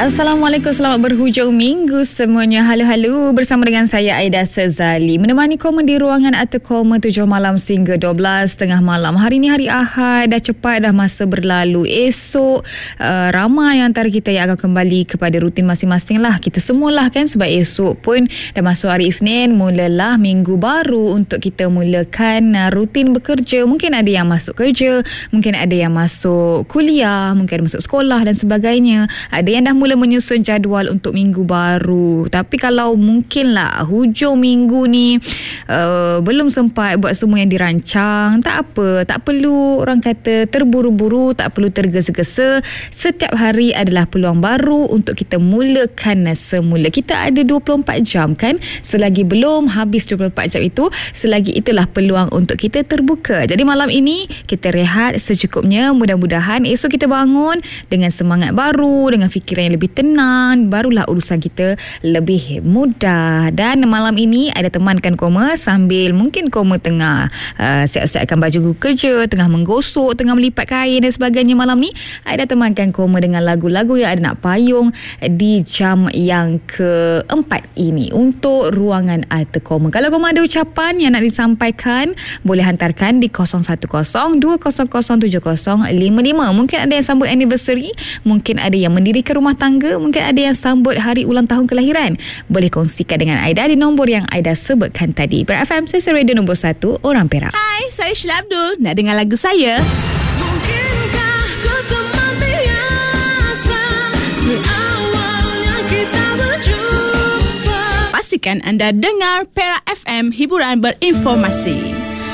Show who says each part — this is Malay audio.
Speaker 1: Assalamualaikum, selamat berhujung minggu semuanya. Halo-halo, bersama dengan saya Aida Sezali, menemani koma di ruangan atau koma 7 malam sehingga 12 tengah malam. Hari ni hari Ahad, dah cepat dah masa berlalu. Esok ramai antara kita yang akan kembali kepada rutin masing-masing lah. Kita semualah kan, sebab esok pun dah masuk hari Isnin, mulalah minggu baru untuk kita mulakan rutin bekerja. Mungkin ada yang masuk kerja, mungkin ada yang masuk kuliah, mungkin ada masuk sekolah dan sebagainya. Ada yang dah mula menyusun jadual untuk minggu baru. Tapi kalau mungkinlah hujung minggu ni belum sempat buat semua yang dirancang, tak apa, tak perlu orang kata terburu-buru, tak perlu tergesa-gesa. Setiap hari adalah peluang baru untuk kita mulakan semula. Kita ada 24 jam kan. Selagi belum habis 24 jam itu, selagi itulah peluang untuk kita terbuka. Jadi malam ini kita rehat secukupnya. Mudah-mudahan esok kita bangun dengan semangat baru, dengan fikiran yang lebih tenang, barulah urusan kita lebih mudah. Dan malam ini ada temankan koma sambil mungkin koma tengah siap-siapkan baju kerja, tengah menggosok, tengah melipat kain dan sebagainya. Malam ni ada temankan koma dengan lagu-lagu yang ada nak payung di jam yang keempat ini untuk ruangan alter koma. Kalau koma ada ucapan yang nak disampaikan, boleh hantarkan di 0102007055. Mungkin ada yang sambut anniversary, mungkin ada yang mendirikan rumah tangga, mungkin ada yang sambut hari ulang tahun kelahiran. Boleh kongsikan dengan Aida di nombor yang Aida sebutkan tadi. Perak FM, stesen radio nombor 1 orang Perak.
Speaker 2: Hai, saya Sheila Abdul. Nak dengar lagu saya?
Speaker 3: Mungkinkah ku teman biasa awalnya kita berjumpa.
Speaker 2: Pastikan anda dengar Perak FM, hiburan berinformasi.